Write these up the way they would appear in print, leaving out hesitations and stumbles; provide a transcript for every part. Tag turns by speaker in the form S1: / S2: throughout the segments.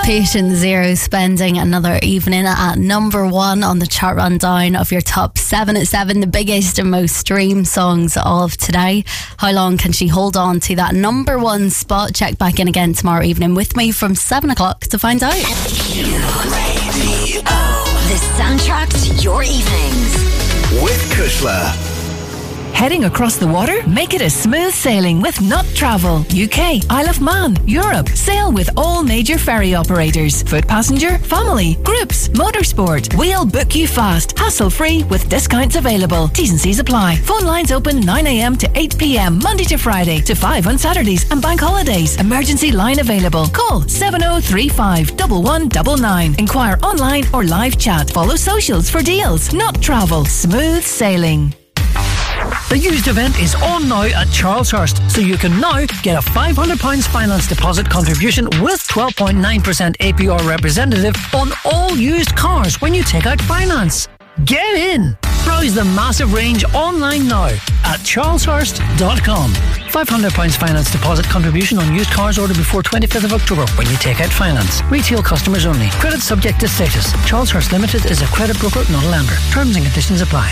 S1: Patient Zero spending another evening at number 1 on the chart rundown of your top 7 at 7, the biggest and most streamed songs of today. How long can she hold on to that number 1 spot? Check back in again tomorrow evening with me from 7 o'clock to find out.
S2: The soundtrack to your evenings.
S3: With Kushla.
S4: Heading across the water? Make it a smooth sailing with Not Travel. UK, Isle of Man, Europe. Sail with all major ferry operators. Foot passenger, family, groups, motorsport. We'll book you fast, hassle-free with discounts available. T's and C's apply. Phone lines open 9 a.m. to 8 p.m. Monday to Friday to 5 on Saturdays and bank holidays. Emergency line available. Call 7035 1199. Inquire online or live chat. Follow socials for deals. Not Travel. Smooth sailing.
S5: The used event is on now at Charleshurst, so you can now get a £500 finance deposit contribution with 12.9% APR representative on all used cars when you take out finance. Get in! Browse the massive range online now at charleshurst.com. £500 finance deposit contribution on used cars ordered before 25th of October when you take out finance. Retail customers only. Credit subject to status. Charleshurst Limited is a credit broker, not a lender. Terms and conditions apply.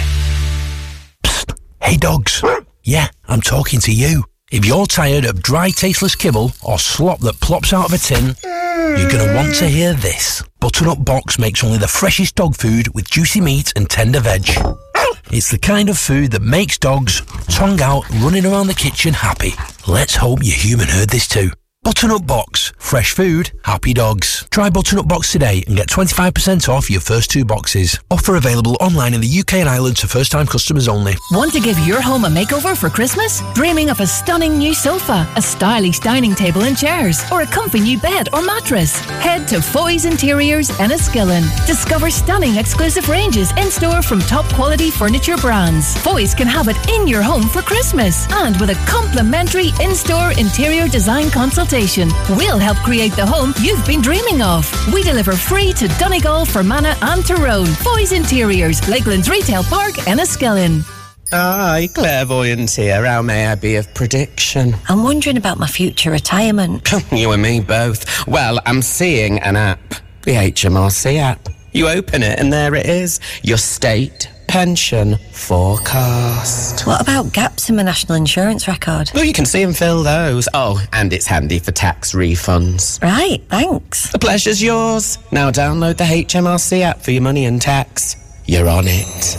S6: Hey dogs. Yeah, I'm talking to you. If you're tired of dry, tasteless kibble or slop that plops out of a tin, you're going to want to hear this. Butternut Box makes only the freshest dog food with juicy meat and tender veg. It's the kind of food that makes dogs, tongue out, running around the kitchen happy. Let's hope your human heard this too. Butternut Box. Fresh food, happy dogs. Try Butternut Box today and get 25% off your first 2 boxes. Offer available online in the UK and Ireland to first-time customers only.
S4: Want to give your home a makeover for Christmas? Dreaming of a stunning new sofa, a stylish dining table and chairs, or a comfy new bed or mattress? Head to Foy's Interiors Enniskillen. Discover stunning exclusive ranges in-store from top-quality furniture brands. Foy's can have it in your home for Christmas. And with a complimentary in-store interior design consultation, we'll help create the home you've been dreaming of. We deliver free to Donegal, Fermanagh and Tyrone. Foy's Interiors, Lakelands Retail Park, Enniskillen.
S7: Hi, clairvoyant here. How may I be of prediction?
S2: I'm wondering about my future retirement.
S7: You and me both. Well, I'm seeing an app. The HMRC app. You open it and there it is. Your state pension forecast.
S2: What about gaps in my national insurance record?
S7: Well, you can see and fill those. Oh, and it's handy for tax refunds.
S2: Right, thanks.
S7: The pleasure's yours. Now download the HMRC app for your money and tax. You're on it.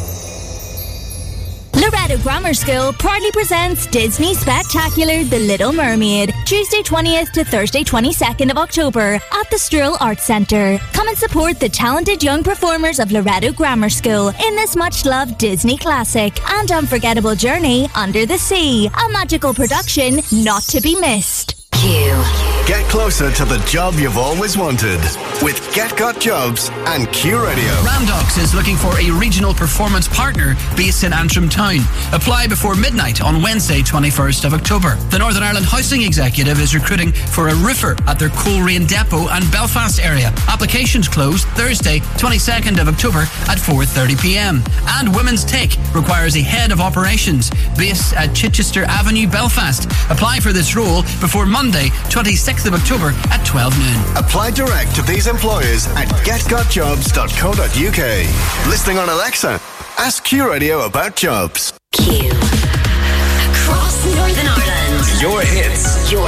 S8: Loretto Grammar School proudly presents Disney Spectacular The Little Mermaid, Tuesday 20th to Thursday 22nd of October at the Struhl Arts Centre. Come and support the talented young performers of Loretto Grammar School in this much-loved Disney classic and unforgettable journey under the sea. A magical production not to be missed.
S3: Get closer to the job you've always wanted with Get Got Jobs and Q Radio.
S9: Ramdox is looking for a regional performance partner based in Antrim Town. Apply before midnight on Wednesday, 21st of October. The Northern Ireland Housing Executive is recruiting for a roofer at their Coleraine Depot and Belfast area. Applications close Thursday, 22nd of October at 4:30pm. And Women's Take requires a head of operations based at Chichester Avenue, Belfast. Apply for this role before Monday, 26th of October at 12 noon.
S3: Apply direct to these employers at getgotjobs.co.uk. Listening on Alexa, ask Q Radio about jobs.
S2: Q. Across Northern Ireland.
S3: Your hits.
S2: Your